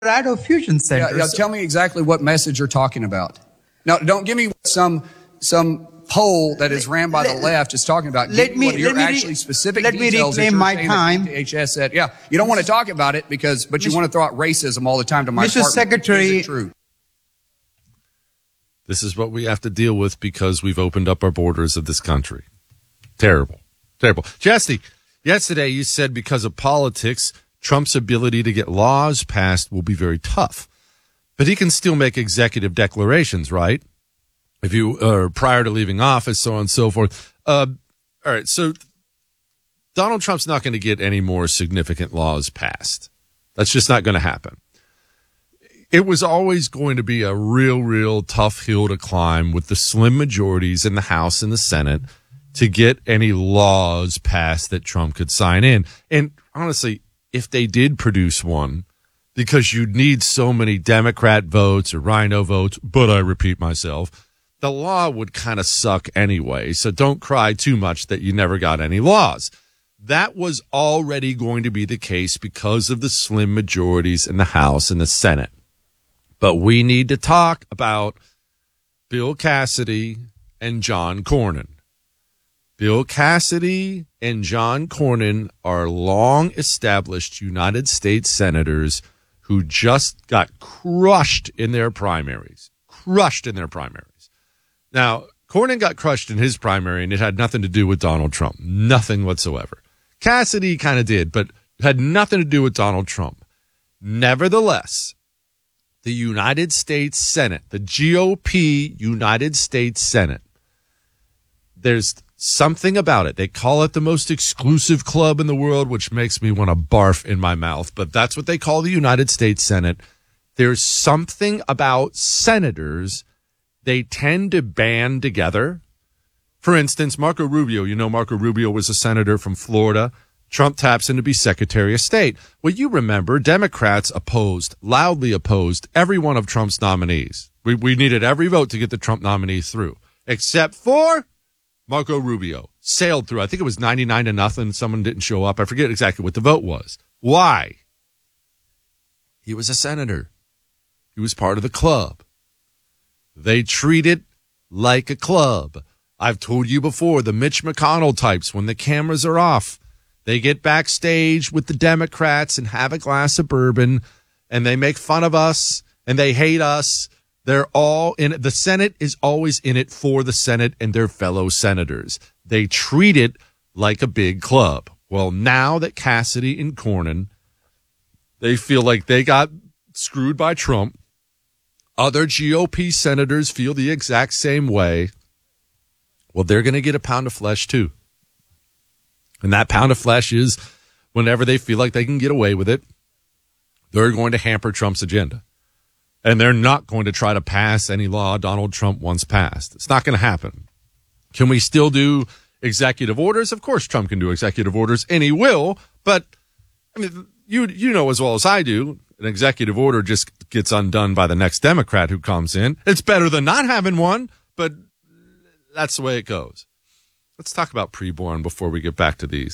Colorado Fusion Center. Yeah, tell me exactly what message you're talking about. Now, don't give me some poll that is ran by the left is talking about. Let me specific let me details reclaim my time. DHS said, yeah, you don't want to talk about it but you want to throw out racism all the time to my Mr. Secretary. Is it true? This is what we have to deal with because we've opened up our borders of this country. Terrible. Jesse, yesterday you said because of politics, Trump's ability to get laws passed will be very tough. But he can still make executive declarations, right? If you prior to leaving office, so on and so forth. All right, so Donald Trump's not going to get any more significant laws passed. That's just not going to happen. It was always going to be a real tough hill to climb with the slim majorities in the House and the Senate to get any laws passed that Trump could sign in. And honestly, if they did produce one, because you'd need so many Democrat votes or Rhino votes, but I repeat myself, the law would kind of suck anyway. So don't cry too much that you never got any laws. That was already going to be the case because of the slim majorities in the House and the Senate. But we need to talk about Bill Cassidy and John Cornyn. Bill Cassidy and John Cornyn are long-established United States senators who just got crushed in their primaries. Now, Cornyn got crushed in his primary, and it had nothing to do with Donald Trump. Nothing whatsoever. Cassidy kind of did, but had nothing to do with Donald Trump. Nevertheless, the United States Senate, the GOP United States Senate, there's something about it. They call it the most exclusive club in the world, which makes me want to barf in my mouth. But that's what they call the United States Senate. There's something about senators. They tend to band together. For instance, Marco Rubio. You know, Marco Rubio was a senator from Florida. Trump taps in to be Secretary of State. Well, you remember Democrats loudly opposed every one of Trump's nominees. We needed every vote to get the Trump nominee through, except for Marco Rubio. Sailed through. I think it was 99-0. Someone didn't show up. I forget exactly what the vote was. Why? He was a senator. He was part of the club. They treat it like a club. I've told you before, the Mitch McConnell types, when the cameras are off, they get backstage with the Democrats and have a glass of bourbon, and they make fun of us, and they hate us. They're all in it. The Senate is always in it for the Senate and their fellow senators. They treat it like a big club. Well, now that Cassidy and Cornyn, they feel like they got screwed by Trump. Other GOP senators feel the exact same way. Well, they're going to get a pound of flesh too. And that pound of flesh is whenever they feel like they can get away with it, they're going to hamper Trump's agenda. And they're not going to try to pass any law Donald Trump once passed. It's not going to happen. Can we still do executive orders? Of course Trump can do executive orders, and he will. But I mean, you know as well as I do, an executive order just gets undone by the next Democrat who comes in. It's better than not having one, but that's the way it goes. Let's talk about preborn before we get back to these.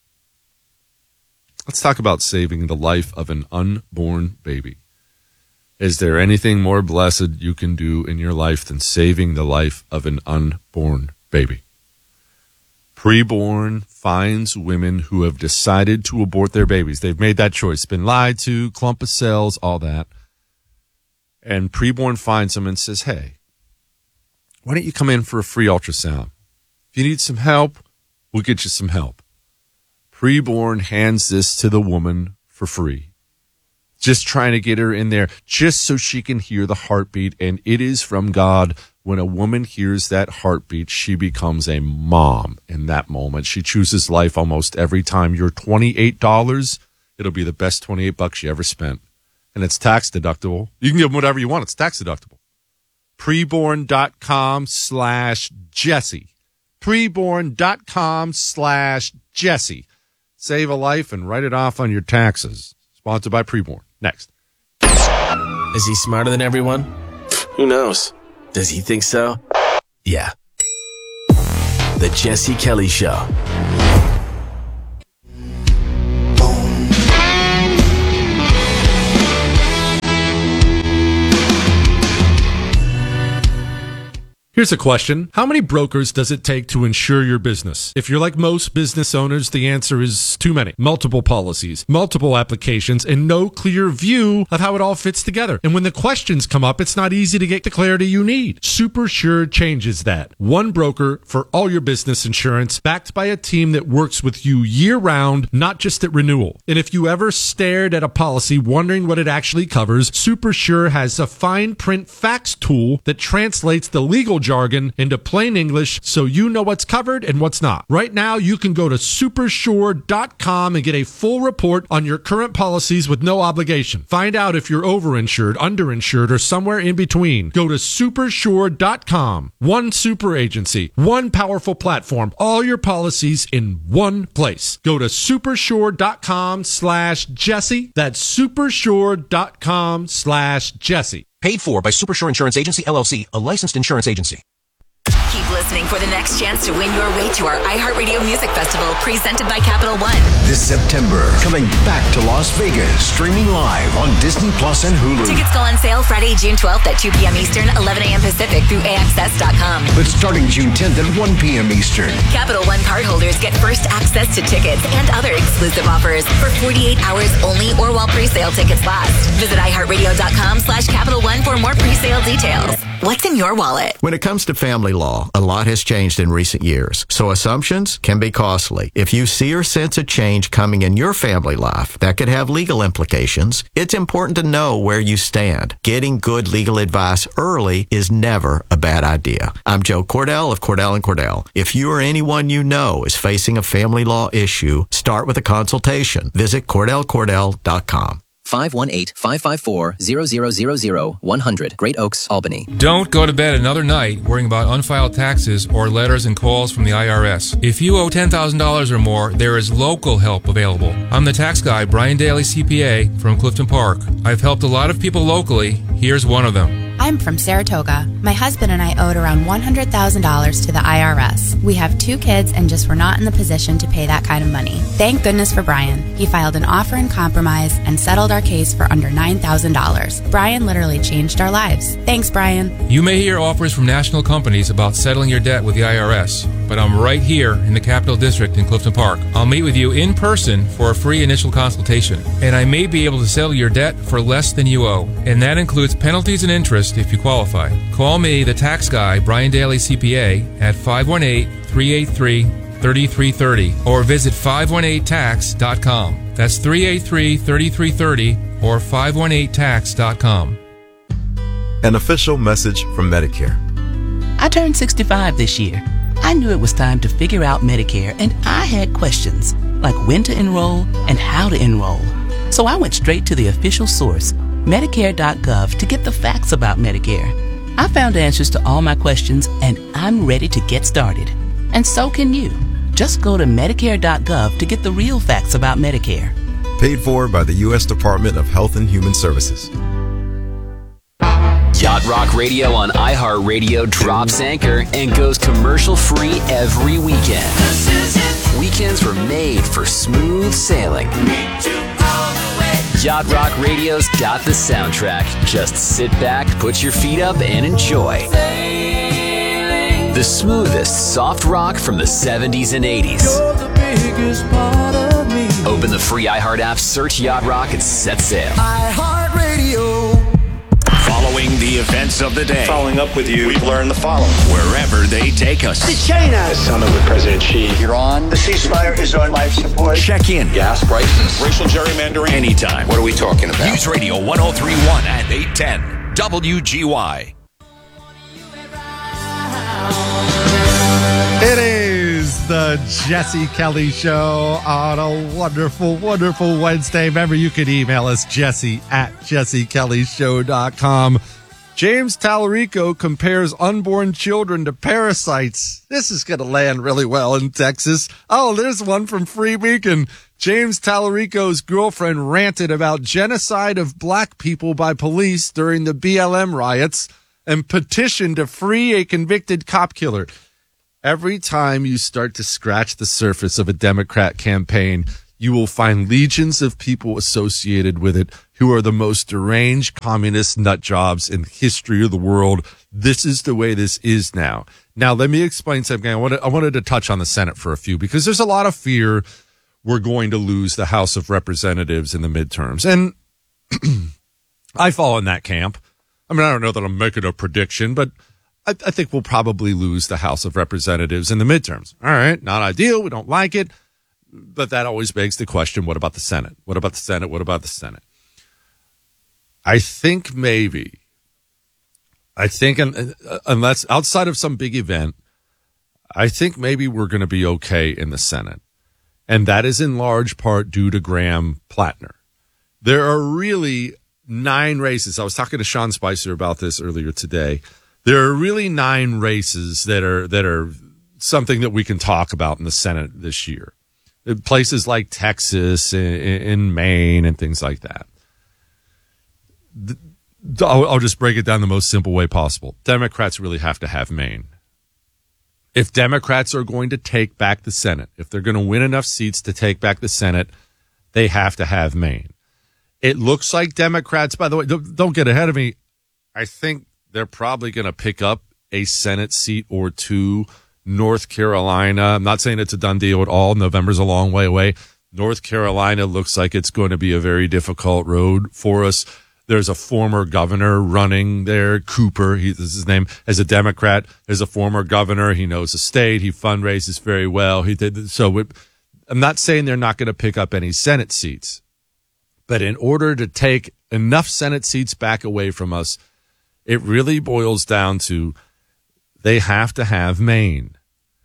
Let's talk about saving the life of an unborn baby. Is there anything more blessed you can do in your life than saving the life of an unborn baby? Preborn finds women who have decided to abort their babies. They've made that choice, been lied to, clump of cells, all that. And Preborn finds them and says, hey, why don't you come in for a free ultrasound? If you need some help, we'll get you some help. Preborn hands this to the woman for free. Just trying to get her in there just so she can hear the heartbeat. And it is from God. When a woman hears that heartbeat, she becomes a mom in that moment. She chooses life almost every time. Your $28, it'll be the best $28 you ever spent. And it's tax deductible. You can give them whatever you want. It's tax deductible. Preborn.com/Jesse. Preborn.com/Jesse. Save a life and write it off on your taxes. Sponsored by Preborn. Next. Is he smarter than everyone? Who knows? Does he think so? Yeah. The Jesse Kelly Show. Here's a question. How many brokers does it take to insure your business? If you're like most business owners, the answer is too many. Multiple policies, multiple applications, and no clear view of how it all fits together. And when the questions come up, it's not easy to get the clarity you need. SuperSure changes that. One broker for all your business insurance, backed by a team that works with you year-round, not just at renewal. And if you ever stared at a policy wondering what it actually covers, SuperSure has a fine print facts tool that translates the legal jargon into plain English so you know what's covered and what's not. Right now, you can go to supersure.com and get a full report on your current policies with no obligation. Find out if you're overinsured, underinsured, or somewhere in between. Go to supersure.com. One super agency, one powerful platform, all your policies in one place. Go to supersure.com/Jesse. That's supersure.com/Jesse. Paid for by Supersure Insurance Agency, LLC, a licensed insurance agency. Keep listening for the next chance to win your way to our iHeartRadio Music Festival, presented by Capital One. This September, coming back to Las Vegas, streaming live on Disney Plus and Hulu. Tickets go on sale Friday, June 12th at 2 p.m. Eastern, 11 a.m. Pacific through AXS.com. But starting June 10th at 1 p.m. Eastern. Capital One cardholders get first access to tickets and other exclusive offers for 48 hours only or while pre-sale tickets last. Visit iHeartRadio.com/Capital One for more pre-sale details. What's in your wallet? When it comes to family law, a lot has changed in recent years, so assumptions can be costly. If you see or sense a change coming in your family life that could have legal implications, it's important to know where you stand. Getting good legal advice early is never a bad idea. I'm Joe Cordell of Cordell & Cordell. If you or anyone you know is facing a family law issue, start with a consultation. Visit CordellCordell.com. 518-554-0000-100, Great Oaks, Albany. Don't go to bed another night worrying about unfiled taxes or letters and calls from the IRS. If you owe $10,000 or more, there is local help available. I'm the tax guy, Brian Daly, CPA, from Clifton Park. I've helped a lot of people locally. Here's one of them. I'm from Saratoga. My husband and I owed around $100,000 to the IRS. We have 2 kids and just were not in the position to pay that kind of money. Thank goodness for Brian. He filed an offer in compromise and settled our case for under $9,000. Brian literally changed our lives. Thanks, Brian. You may hear offers from national companies about settling your debt with the IRS, but I'm right here in the Capital District in Clifton Park. I'll meet with you in person for a free initial consultation, and I may be able to settle your debt for less than you owe, and that includes penalties and interest if you qualify. Call me, the tax guy, Brian Daly, CPA, at 518-383-3330 or visit 518tax.com. That's 383-3330 or 518tax.com. An official message from Medicare. I turned 65 this year. I knew it was time to figure out Medicare, and I had questions like when to enroll and how to enroll. So I went straight to the official source, Medicare.gov, to get the facts about Medicare. I found answers to all my questions, and I'm ready to get started. And so can you. Just go to Medicare.gov to get the real facts about Medicare. Paid for by the U.S. Department of Health and Human Services. Yacht Rock Radio on iHeartRadio drops anchor and goes commercial-free every weekend. Weekends were made for smooth sailing. Yacht Rock Radio's got the soundtrack. Just sit back, put your feet up, and enjoy. The smoothest soft rock from the 70s and 80s. Open the free iHeart app, search Yacht Rock, and set sail. iHeartRadio. Following the events of the day. Following up with you, we've learned the following. Wherever they take us. To China. The summit with President Xi. Iran. The ceasefire is on life support. Check in. Gas prices. Racial gerrymandering. Anytime. What are we talking about? News Radio 1031 and 810. WGY. It is the Jesse Kelly Show on a wonderful, wonderful Wednesday. Remember, you can email us, jesse@jessekellyshow.com. James Tallarico compares unborn children to parasites. This is going to land really well in Texas. Oh, there's one from Free Beacon. James Tallarico's girlfriend ranted about genocide of black people by police during the BLM riots and petitioned to free a convicted cop killer. Every time you start to scratch the surface of a Democrat campaign, you will find legions of people associated with it who are the most deranged communist nut jobs in the history of the world. This is the way this is now. Now, let me explain something. I wanted to touch on the Senate for a few, because there's a lot of fear we're going to lose the House of Representatives in the midterms. And I fall in that camp. I mean, I don't know that I'm making a prediction, but I think we'll probably lose the House of Representatives in the midterms. All right, not ideal. We don't like it. But that always begs the question, what about the Senate? What about the Senate? What about the Senate? I think unless outside of some big event, I think maybe we're going to be okay in the Senate. And that is in large part due to Graham Plattner. There are really 9 races. I was talking to Sean Spicer about this earlier today. There are really 9 races that are something that we can talk about in the Senate this year. Places like Texas, in Maine, and things like that. I'll just break it down the most simple way possible. Democrats really have to have Maine. If Democrats are going to take back the Senate, if they're going to win enough seats to take back the Senate, they have to have Maine. It looks like Democrats, by the way, don't get ahead of me. I think they're probably going to pick up a Senate seat or 2. North Carolina, I'm not saying it's a done deal at all. November's a long way away. North Carolina looks like it's going to be a very difficult road for us. There's a former governor running there, Cooper, this is his name, as a Democrat. There's a former governor. He knows the state. He fundraises very well. I'm not saying they're not going to pick up any Senate seats, but in order to take enough Senate seats back away from us, it really boils down to they have to have Maine.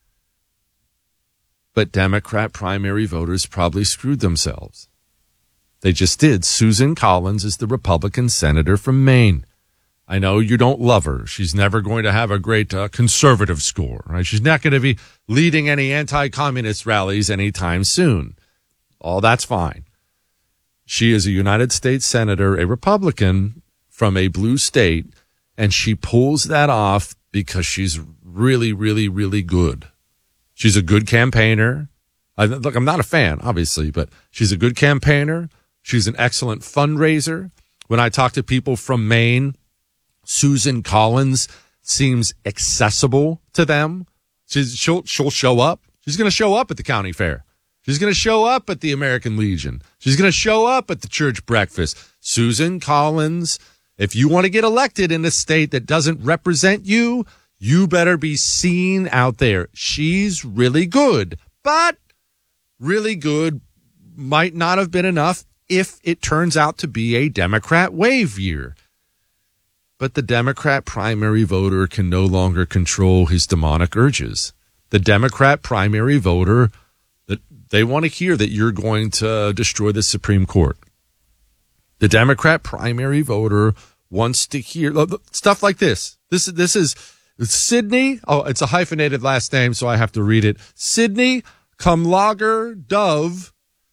But Democrat primary voters probably screwed themselves. They just did. Susan Collins is the Republican senator from Maine. I know you don't love her. She's never going to have a great conservative score, right? She's not going to be leading any anti-communist rallies anytime soon. All that's fine. She is a United States senator, a Republican from a blue state, and she pulls that off because she's really, really, really good. She's a good campaigner. Look, I'm not a fan, obviously, but she's a good campaigner. She's an excellent fundraiser. When I talk to people from Maine, Susan Collins seems accessible to them. She'll show up. She's going to show up at the county fair. She's going to show up at the American Legion. She's going to show up at the church breakfast. Susan Collins, if you want to get elected in a state that doesn't represent you, you better be seen out there. She's really good, but really good might not have been enough if it turns out to be a Democrat wave year. But the Democrat primary voter can no longer control his demonic urges. The Democrat primary voter, they want to hear that you're going to destroy the Supreme Court. The Democrat primary voter wants to hear stuff like this. This is Sydney. Oh, it's a hyphenated last name, so I have to read it. Sydney Cumlager Dove.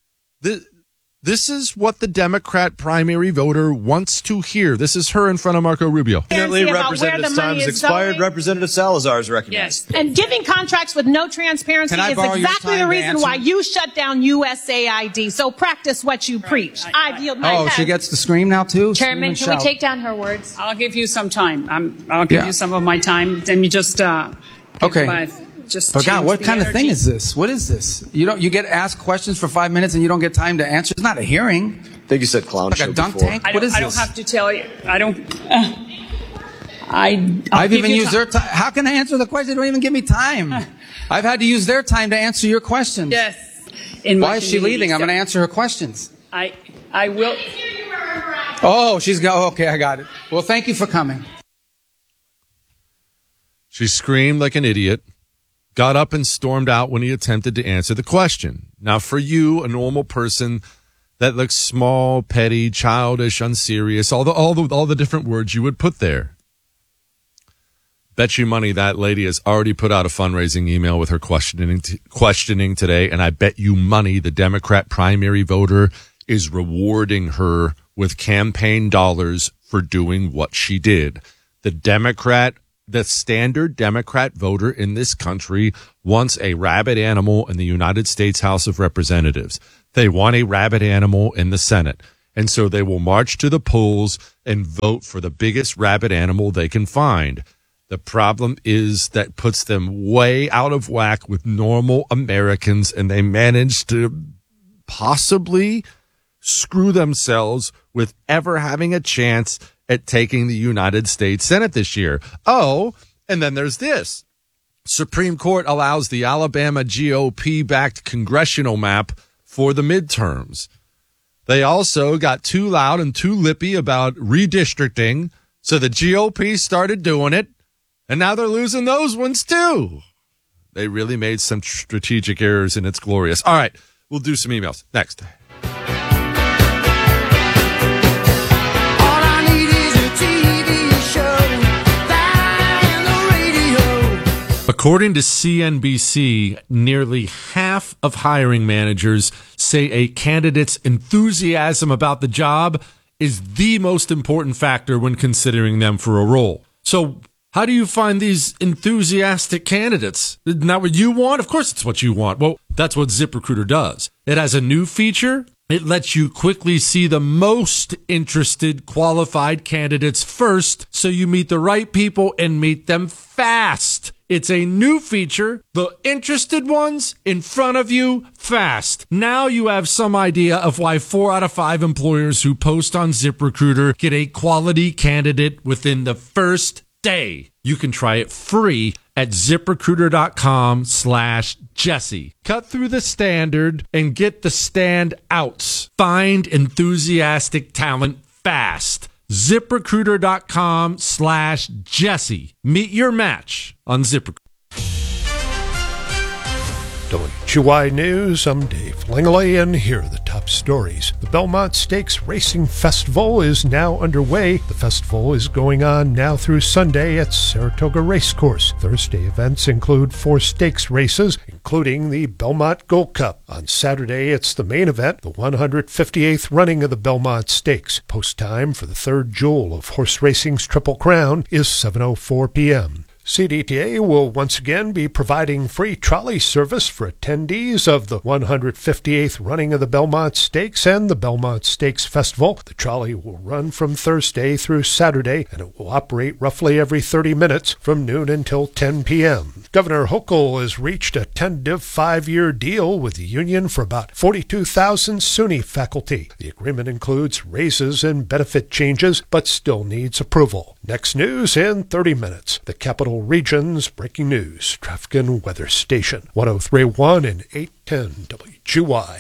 This is what the Democrat primary voter wants to hear. This is her in front of Marco Rubio. Representative time has expired. Representative Salazar is recognized. Yes. And giving contracts with no transparency is exactly the reason why you shut down USAID. So practice what you preach. I yield my time. She gets to scream now too? Chairman, can we take down her words? I'll give you some time. I'll give you some of my time. Then you just okay. But God, what kind of thing is this? What is this? You get asked questions for 5 minutes and you don't get time to answer. It's not a hearing. I think you said clown like show a dunk before. tank. What is this? I don't have to tell you. I don't. I've even used their time. How can I answer the question? They don't even give me time. I've had to use their time to answer your questions. Yes. Why is she leaving? I'm going to answer her questions. I will. Oh, okay, I got it. Well, thank you for coming. She screamed like an idiot, got up and stormed out when he attempted to answer the question. Now, for you, a normal person, that looks small, petty, childish, unserious, all the different words you would put there. Bet you money that lady has already put out a fundraising email with her questioning today, and I bet you money the Democrat primary voter is rewarding her with campaign dollars for doing what she did. The standard Democrat voter in this country wants a rabid animal in the United States House of Representatives. They want a rabid animal in the Senate. And so they will march to the polls and vote for the biggest rabid animal they can find. The problem is that puts them way out of whack with normal Americans, and they manage to possibly screw themselves with ever having a chance at taking the United States Senate this year. Oh, and then there's this. Supreme Court allows the Alabama GOP-backed congressional map for the midterms. They also got too loud and too lippy about redistricting, so the GOP started doing it, and now they're losing those ones too. They really made some strategic errors, and it's glorious. All right, we'll do some emails next. According to CNBC, nearly half of hiring managers say a candidate's enthusiasm about the job is the most important factor when considering them for a role. So how do you find these enthusiastic candidates? Isn't that what you want? Of course it's what you want. Well, that's what ZipRecruiter does. It has a new feature. It lets you quickly see the most interested qualified candidates first, so you meet the right people and meet them fast. It's a new feature. The interested ones in front of you fast. Now you have some idea of why 4 out of 5 employers who post on ZipRecruiter get a quality candidate within the first day. You can try it free at ZipRecruiter.com/Jesse. Cut through the standard and get the standouts. Find enthusiastic talent fast. ZipRecruiter.com/Jesse. Meet your match on ZipRecruiter. WGY News, I'm Dave Langley, and here are the top stories. The Belmont Stakes Racing Festival is now underway. The festival is going on now through Sunday at Saratoga Racecourse. Thursday events include 4 stakes races, including the Belmont Gold Cup. On Saturday, it's the main event, the 158th running of the Belmont Stakes. Post time for the third jewel of horse racing's Triple Crown is 7:04 p.m. CDTA will once again be providing free trolley service for attendees of the 158th running of the Belmont Stakes and the Belmont Stakes Festival. The trolley will run from Thursday through Saturday, and it will operate roughly every 30 minutes from noon until 10 p.m. Governor Hochul has reached a tentative 5-year deal with the union for about 42,000 SUNY faculty. The agreement includes raises and benefit changes, but still needs approval. Next news in 30 minutes. The Capital Region's breaking news. Traffic and weather station 103.1 and 810 WGY.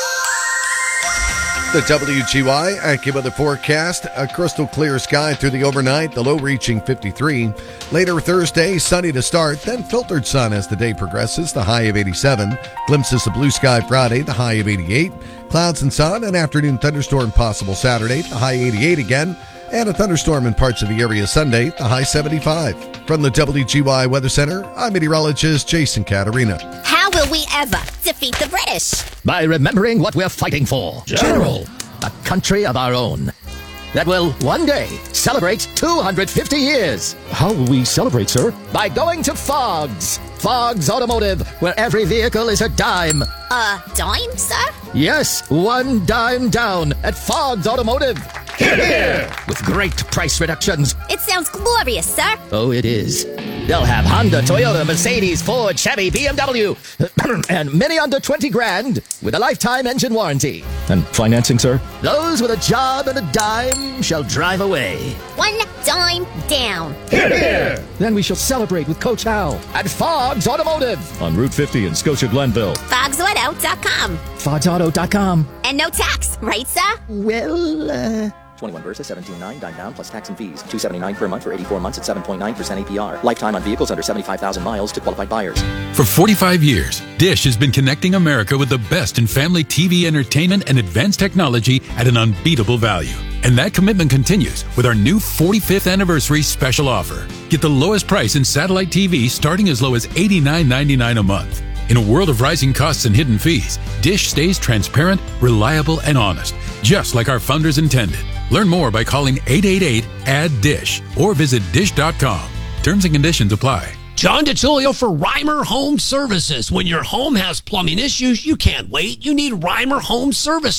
The WGY AccuWeather forecast, a crystal clear sky through the overnight, the low reaching 53. Later Thursday, sunny to start, then filtered sun as the day progresses, the high of 87. Glimpses of blue sky Friday, the high of 88. Clouds and sun, an afternoon thunderstorm possible Saturday, the high 88 again. And a thunderstorm in parts of the area Sunday, the high 75. From the WGY Weather Center, I'm meteorologist Jason Caterina. How will we ever defeat the British? By remembering what we're fighting for. General. A country of our own that will one day celebrate 250 years. How will we celebrate, sir? By going to Fogg's. Fogg's Automotive, where every vehicle is a dime. A dime, sir? Yes, 1 dime down at Fogg's Automotive. Here! With great price reductions. It sounds glorious, sir. Oh, it is. They'll have Honda, Toyota, Mercedes, Ford, Chevy, BMW, and many under 20 grand with a lifetime engine warranty. And financing, sir? Those with a job and a dime shall drive away. 1 dime down. Here! Then we shall celebrate with Coach Hal at Fogg's Automotive. On Route 50 in Scotia Glenville. FoggsAuto.com. FoggsAuto.com. And no tax, right, sir? Well, 21 Versa, 17.9, dime down plus tax and fees. $279 per month for 84 months at 7.9% APR. Lifetime on vehicles under 75,000 miles to qualified buyers. For 45 years, Dish has been connecting America with the best in family TV entertainment and advanced technology at an unbeatable value. And that commitment continues with our new 45th anniversary special offer. Get the lowest price in satellite TV starting as low as $89.99 a month. In a world of rising costs and hidden fees, Dish stays transparent, reliable, and honest, just like our founders intended. Learn more by calling 888-ADD-DISH or visit dish.com. Terms and conditions apply. John DiTullio for Reimer Home Services. When your home has plumbing issues, you can't wait. You need Reimer Home Services.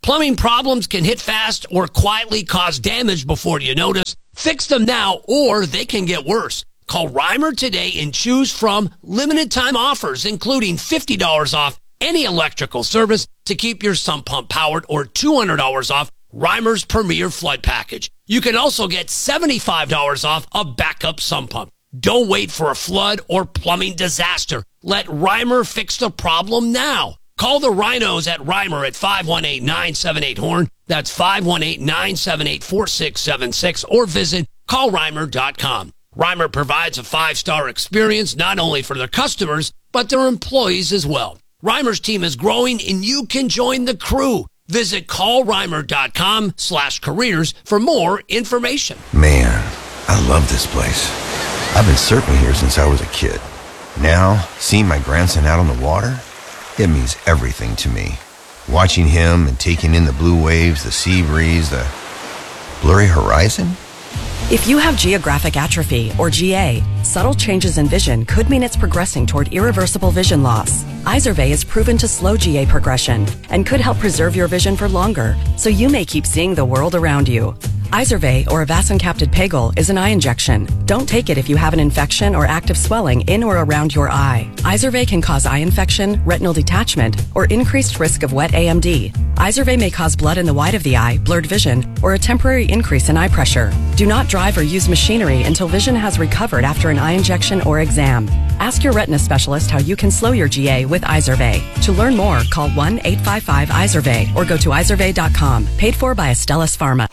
Plumbing problems can hit fast or quietly cause damage before you notice. Fix them now or they can get worse. Call Reimer today and choose from limited time offers, including $50 off any electrical service to keep your sump pump powered or $200 off Reimer's Premier Flood Package. You can also get $75 off a backup sump pump. Don't wait for a flood or plumbing disaster. Let Reimer fix the problem now. Call the Rhinos at Reimer at 518-978-HORN. That's 518-978-4676 or visit callreimer.com. Reimer provides a 5-star experience not only for their customers, but their employees as well. Reimer's team is growing and you can join the crew. Visit callreimer.com/careers for more information. Man, I love this place. I've been surfing here since I was a kid. Now, seeing my grandson out on the water, it means everything to me. Watching him and taking in the blue waves, the sea breeze, the blurry horizon. If you have geographic atrophy, or GA, subtle changes in vision could mean it's progressing toward irreversible vision loss. Izervay is proven to slow GA progression and could help preserve your vision for longer, so you may keep seeing the world around you. Izervay, or avacincaptad pegol, is an eye injection. Don't take it if you have an infection or active swelling in or around your eye. Izervay can cause eye infection, retinal detachment, or increased risk of wet AMD. Izervay may cause blood in the white of the eye, blurred vision, or a temporary increase in eye pressure. Do not drive or use machinery until vision has recovered after an eye injection or exam. Ask your retina specialist how you can slow your GA with Izervay. To learn more, call 1-855-IZERVAY or go to izervay.com. Paid for by Astellas Pharma.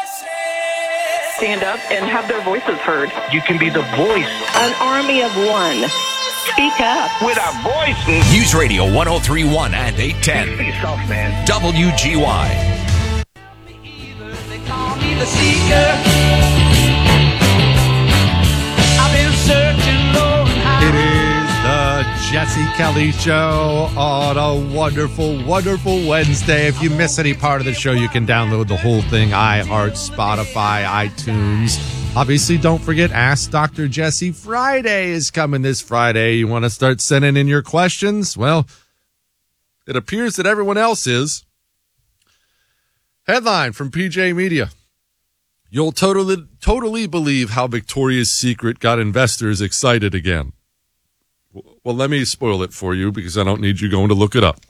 Stand up and have their voices heard. You can be the voice. An army of one. Speak up. With our voices. News Radio 103.1 and 810. Be soft, man. WGY. They call me the seeker. I've been searching low and high. It is the Jesse Kelly Show on a wonderful, wonderful Wednesday. If you miss any part of the show, you can download the whole thing, iHeart, Spotify, iTunes. Obviously, don't forget, Ask Dr. Jesse Friday is coming this Friday. You want to start sending in your questions? Well, it appears that everyone else is. Headline from PJ Media. You'll totally believe how Victoria's Secret got investors excited again. Well, let me spoil it for you because I don't need you going to look it up.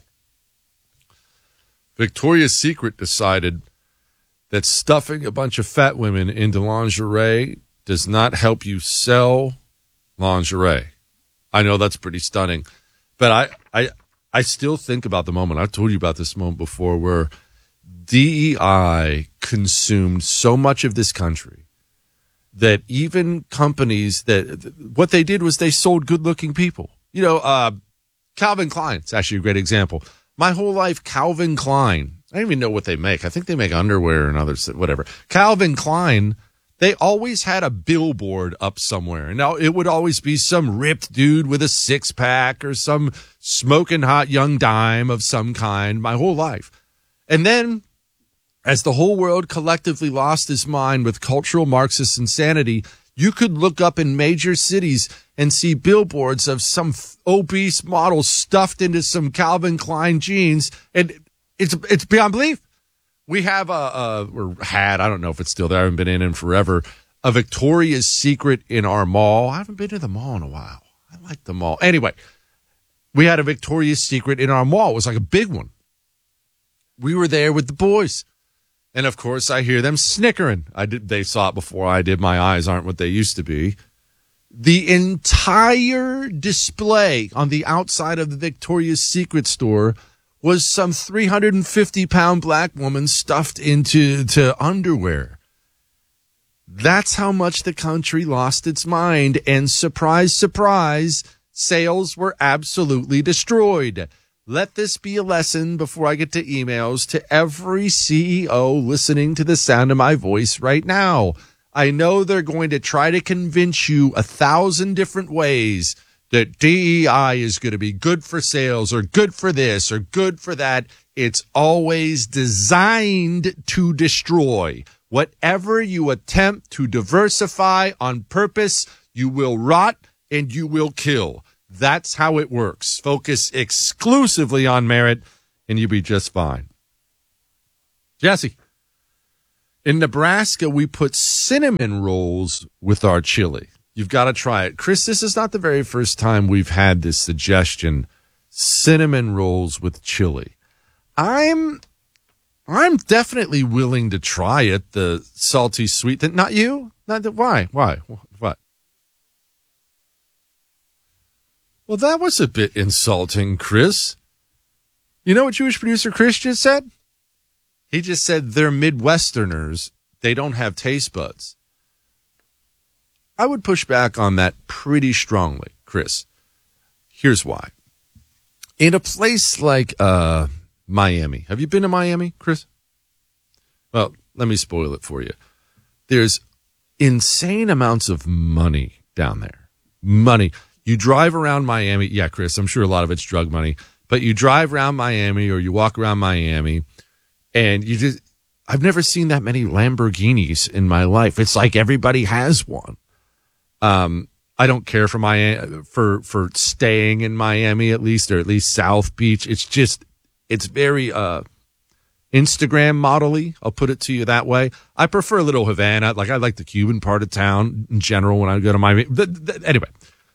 Victoria's Secret decided that stuffing a bunch of fat women into lingerie does not help you sell lingerie. I know that's pretty stunning, but I still think about the moment. I've told you about this moment before where DEI consumed so much of this country that even companies that what they did was they sold good-looking people. You know, Calvin Klein, it's actually a great example. My whole life, Calvin Klein, I don't even know what they make. I think they make underwear and others, whatever. Calvin Klein, they always had a billboard up somewhere. Now, it would always be some ripped dude with a six-pack or some smoking hot young dime of some kind my whole life. And then, as the whole world collectively lost its mind with cultural Marxist insanity, you could look up in major cities and see billboards of some obese model stuffed into some Calvin Klein jeans, and it's beyond belief. We have I don't know if it's still there, I haven't been in forever, a Victoria's Secret in our mall. I haven't been to the mall in a while. I like the mall. Anyway, we had a Victoria's Secret in our mall. It was like a big one. We were there with the boys. And, of course, I hear them snickering. They saw it before I did. My eyes aren't what they used to be. The entire display on the outside of the Victoria's Secret store was some 350-pound black woman stuffed into underwear. That's how much the country lost its mind. And surprise, surprise, sales were absolutely destroyed. Let this be a lesson before I get to emails to every CEO listening to the sound of my voice right now. I know they're going to try to convince you 1,000 different ways that DEI is going to be good for sales or good for this or good for that. It's always designed to destroy. Whatever you attempt to diversify on purpose, you will rot and you will kill. That's how it works. Focus exclusively on merit, and you'll be just fine. Jesse. In Nebraska, we put cinnamon rolls with our chili. You've got to try it. Chris, this is not the very first time we've had this suggestion. Cinnamon rolls with chili. I'm definitely willing to try it, the salty sweet. Not you? Why? What? Well, that was a bit insulting, Chris. You know what Jewish producer Chris just said? He just said they're Midwesterners. They don't have taste buds. I would push back on that pretty strongly, Chris. Here's why. In a place like Miami, have you been to Miami, Chris? Well, let me spoil it for you. There's insane amounts of money down there. Money. You drive around Miami. Yeah, Chris, I'm sure a lot of it's drug money. But you drive around Miami or you walk around Miami and I've never seen that many Lamborghinis in my life. It's like everybody has one. I don't care for for staying in Miami or at least South Beach. It's very Instagram model-y. I'll put it to you that way. I prefer Little Havana. Like I like the Cuban part of town in general when I go to Miami. Anyway,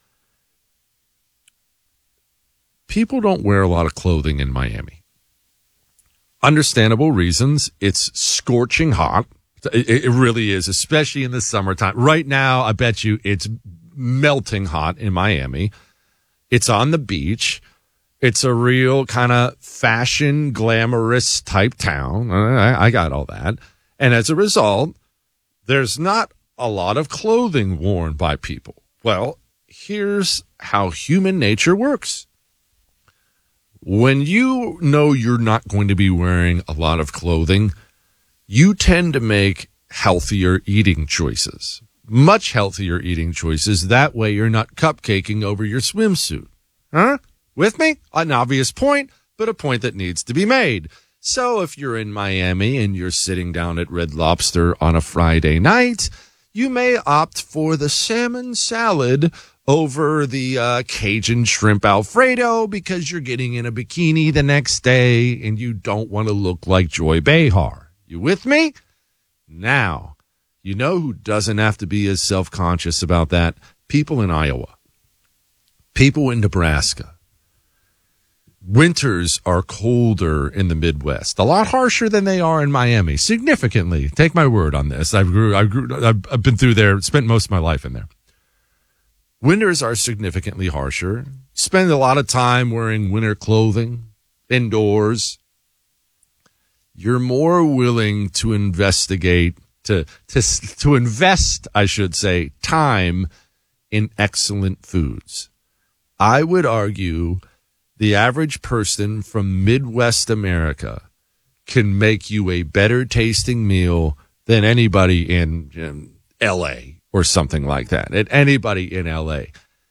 people don't wear a lot of clothing in Miami. Understandable reasons. It's scorching hot. It really is, especially in the summertime. Right now, I bet you it's melting hot in Miami. It's on the beach. It's a real kind of fashion, glamorous type town. I got all that. And as a result, there's not a lot of clothing worn by people. Well, here's how human nature works. When you know you're not going to be wearing a lot of clothing, you tend to make healthier eating choices, much healthier eating choices. That way you're not cupcaking over your swimsuit. Huh? With me? An obvious point, but a point that needs to be made. So if you're in Miami and you're sitting down at Red Lobster on a Friday night, you may opt for the salmon salad over the Cajun shrimp Alfredo because you're getting in a bikini the next day and you don't want to look like Joy Behar. You with me? Now, you know who doesn't have to be as self-conscious about that? People in Iowa. People in Nebraska. Winters are colder in the Midwest, a lot harsher than they are in Miami, significantly. Take my word on this. I've been through there, spent most of my life in there. Winters are significantly harsher. Spend a lot of time wearing winter clothing indoors. You're more willing to investigate, to invest, I should say, time in excellent foods. I would argue the average person from Midwest America can make you a better tasting meal than anybody in L.A. or something like that. And anybody in L.A.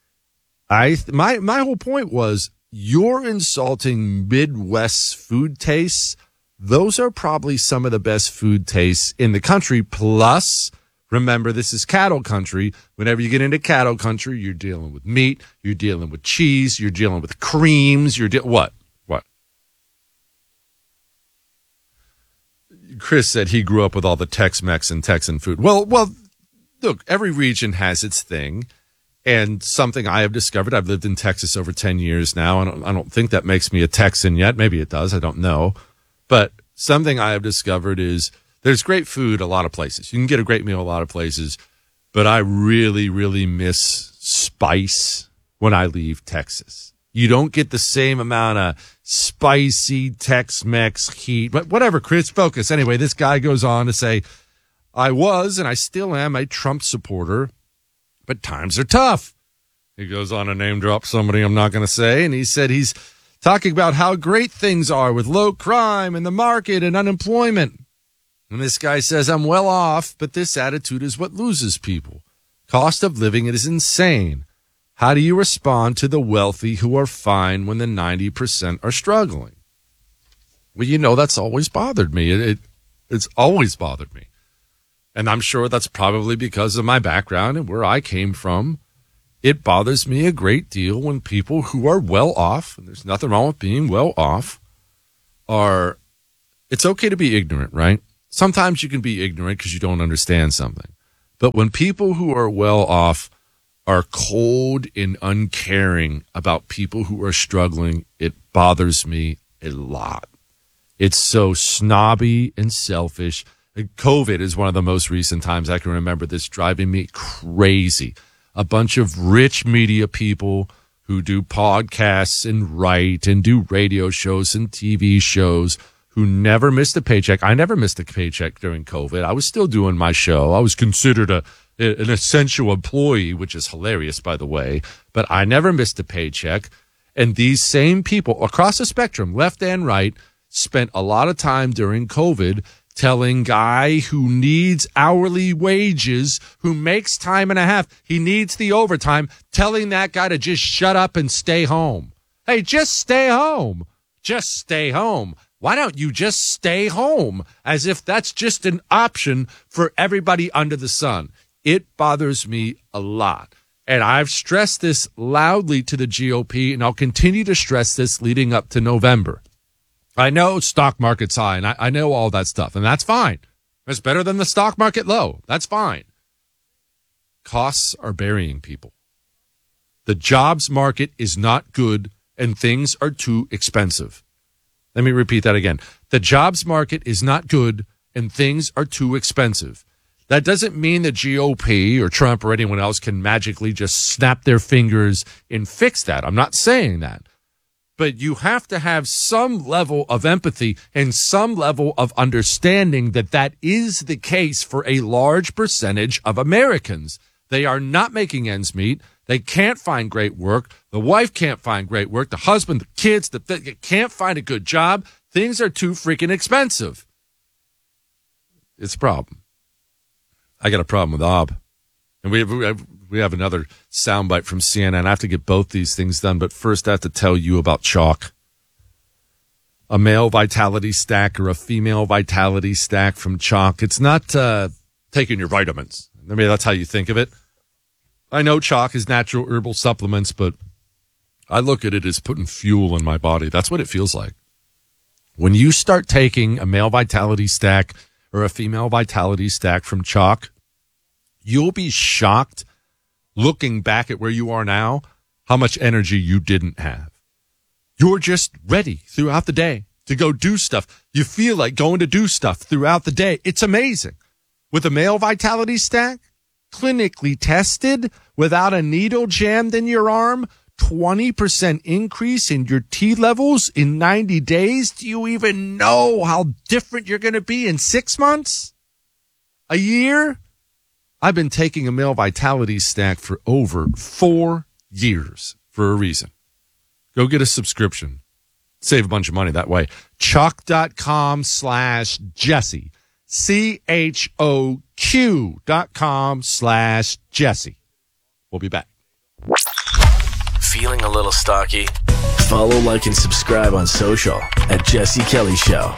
My whole point was you're insulting Midwest food tastes. Those are probably some of the best food tastes in the country. Plus, remember, this is cattle country. Whenever you get into cattle country, you're dealing with meat, you're dealing with cheese, you're dealing with creams, what? Chris said he grew up with all the Tex-Mex and Texan food. Well, look, every region has its thing. And something I have discovered, I've lived in Texas over 10 years now. I don't think that makes me a Texan yet. Maybe it does. I don't know. But something I have discovered is there's great food a lot of places. You can get a great meal a lot of places. But I really, really miss spice when I leave Texas. You don't get the same amount of spicy Tex-Mex heat. But whatever, Chris, focus. Anyway, this guy goes on to say, I was and I still am a Trump supporter, but times are tough. He goes on to name drop somebody I'm not going to say, and he said he's talking about how great things are with low crime and the market and unemployment. And this guy says, I'm well off, but this attitude is what loses people. Cost of living is insane. How do you respond to the wealthy who are fine when the 90% are struggling? Well, you know, that's always bothered me. It's always bothered me. And I'm sure that's probably because of my background and where I came from. It bothers me a great deal when people who are well off, and there's nothing wrong with being well off, are it's okay to be ignorant, right? Sometimes you can be ignorant because you don't understand something. But when people who are well off are cold and uncaring about people who are struggling, it bothers me a lot. It's so snobby and selfish. COVID is one of the most recent times I can remember this driving me crazy. A bunch of rich media people who do podcasts and write and do radio shows and TV shows who never missed a paycheck. I never missed a paycheck during COVID. I was still doing my show. I was considered an essential employee, which is hilarious, by the way, but I never missed a paycheck. And these same people across the spectrum, left and right, spent a lot of time during COVID telling guy who needs hourly wages, who makes time and a half, he needs the overtime, telling that guy to just shut up and stay home. Hey, just stay home. Just stay home. Why don't you just stay home? As if that's just an option for everybody under the sun. It bothers me a lot. And I've stressed this loudly to the GOP, and I'll continue to stress this leading up to November. I know stock market's high, and I know all that stuff, and that's fine. It's better than the stock market low. That's fine. Costs are burying people. The jobs market is not good, and things are too expensive. Let me repeat that again. The jobs market is not good, and things are too expensive. That doesn't mean the GOP or Trump or anyone else can magically just snap their fingers and fix that. I'm not saying that. But you have to have some level of empathy and some level of understanding that that is the case for a large percentage of Americans. They are not making ends meet. They can't find great work. The wife can't find great work. The husband, the kids, they can't find a good job. Things are too freaking expensive. It's a problem. I got a problem with Ob. And we have another soundbite from CNN. I have to get both these things done, but first I have to tell you about Chalk. A male vitality stack or a female vitality stack from Chalk. It's not taking your vitamins. I mean, that's how you think of it. I know Chalk is natural herbal supplements, but I look at it as putting fuel in my body. That's what it feels like. When you start taking a male vitality stack or a female vitality stack from Chalk, you'll be shocked looking back at where you are now, how much energy you didn't have. You're just ready throughout the day to go do stuff. You feel like going to do stuff throughout the day. It's amazing. With a male vitality stack, clinically tested, without a needle jammed in your arm, 20% increase in your T levels in 90 days. Do you even know how different you're going to be in 6 months? A year? I've been taking a male vitality stack for over 4 years for a reason. Go get a subscription. Save a bunch of money that way. Chalk.com/Jesse. CHOQ.com/Jesse. We'll be back. Feeling a little stocky? Follow, like, and subscribe on social at Jesse Kelly Show.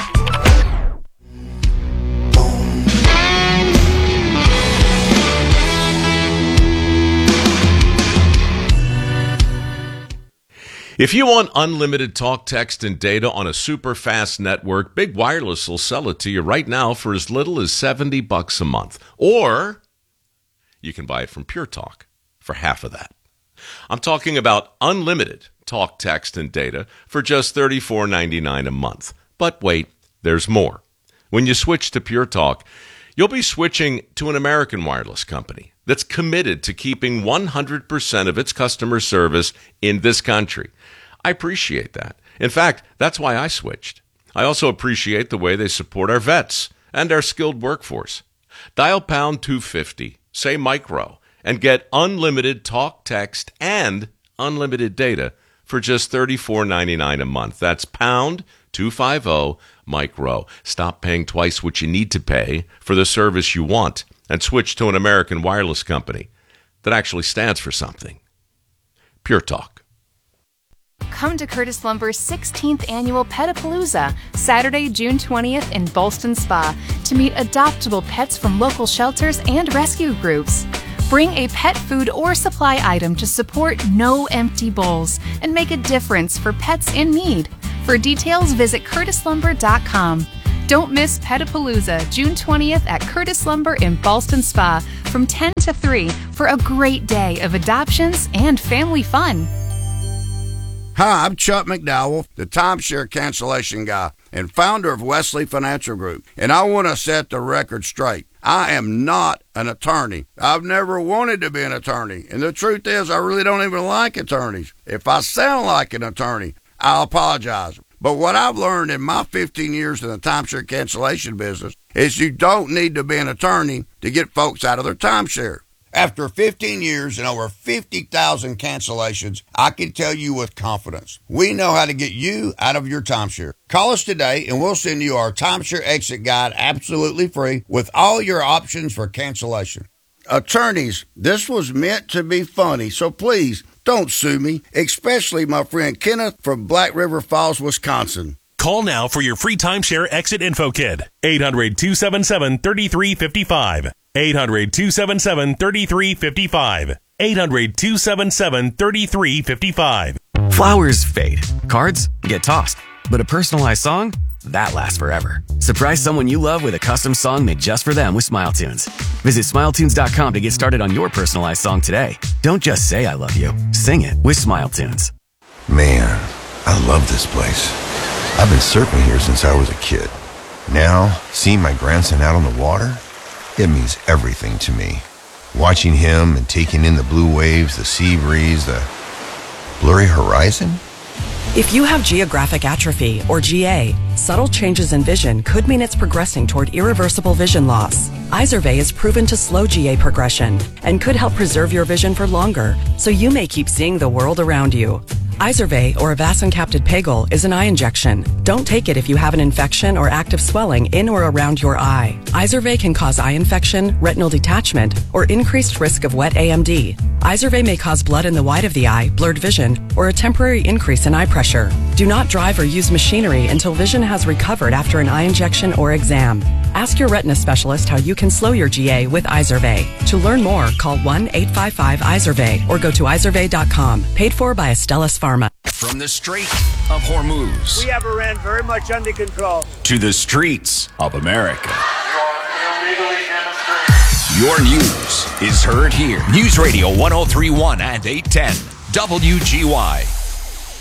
If you want unlimited talk, text, and data on a super fast network, Big Wireless will sell it to you right now for as little as $70 a month. Or you can buy it from Pure Talk for half of that. I'm talking about unlimited talk, text, and data for just $34.99 a month. But wait, there's more. When you switch to Pure Talk, you'll be switching to an American wireless company that's committed to keeping 100% of its customer service in this country. I appreciate that. In fact, that's why I switched. I also appreciate the way they support our vets and our skilled workforce. Dial pound 250, say micro, and get unlimited talk, text, and unlimited data for just $34.99 a month. That's pound 250 micro. Stop paying twice what you need to pay for the service you want and switch to an American wireless company that actually stands for something. Pure Talk. Come to Curtis Lumber's 16th annual Petapalooza, Saturday, June 20th in Ballston Spa, to meet adoptable pets from local shelters and rescue groups. Bring a pet food or supply item to support No Empty Bowls and make a difference for pets in need. For details, visit curtislumber.com. Don't miss Petapalooza, June 20th at Curtis Lumber in Ballston Spa from 10 to 3 for a great day of adoptions and family fun. Hi, I'm Chuck McDowell, the timeshare cancellation guy and founder of Wesley Financial Group, and I want to set the record straight. I am not an attorney. I've never wanted to be an attorney, and the truth is I really don't even like attorneys. If I sound like an attorney, I'll apologize. But what I've learned in my 15 years in the timeshare cancellation business is you don't need to be an attorney to get folks out of their timeshare. After 15 years and over 50,000 cancellations, I can tell you with confidence, we know how to get you out of your timeshare. Call us today and we'll send you our timeshare exit guide absolutely free with all your options for cancellation. Attorneys, this was meant to be funny, so please don't sue me, especially my friend Kenneth from Black River Falls, Wisconsin. Call now for your free timeshare exit info kit. 800-277-3355. 800-277-3355. 800-277-3355. Flowers fade. Cards get tossed. But a personalized song? That lasts forever. Surprise someone you love with a custom song made just for them with SmileTunes. Visit SmileTunes.com to get started on your personalized song today. Don't just say I love you. Sing it with SmileTunes. Man, I love this place. I've been surfing here since I was a kid. Now, seeing my grandson out on the water, it means everything to me. Watching him and taking in the blue waves, the sea breeze, the blurry horizon. If you have geographic atrophy, or GA, subtle changes in vision could mean it's progressing toward irreversible vision loss. Izervay is proven to slow GA progression and could help preserve your vision for longer, so you may keep seeing the world around you. Izervay, or avacincaptad pegol, is an eye injection. Don't take it if you have an infection or active swelling in or around your eye. Izervay can cause eye infection, retinal detachment, or increased risk of wet AMD. Izervay may cause blood in the white of the eye, blurred vision, or a temporary increase in eye pressure. Do not drive or use machinery until vision has recovered after an eye injection or exam. Ask your retina specialist how you can slow your GA with Izervay. To learn more, call 1-855-IZERVAY or go to izervay.com. Paid for by Astellas Pharma. From the Strait of Hormuz. We have Iran very much under control. To the streets of America. Your news is heard here. News Radio 1031 and 810 WGY.